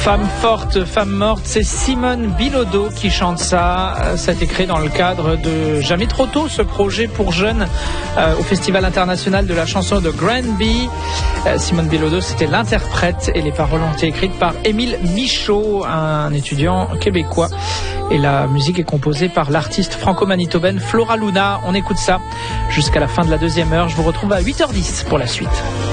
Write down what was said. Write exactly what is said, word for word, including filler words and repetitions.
Femme forte, femme morte, c'est Simone Bilodeau qui chante ça. Ça a été créé dans le cadre de Jamais trop tôt, ce projet pour jeunes euh, au Festival international de la chanson de Granby. Euh, Simone Bilodeau, c'était l'interprète et les paroles ont été écrites par Émile Michaud, un étudiant québécois. Et la musique est composée par l'artiste franco-manitobaine Flora Luna. On écoute ça jusqu'à la fin de la deuxième heure. Je vous retrouve à huit heures dix pour la suite.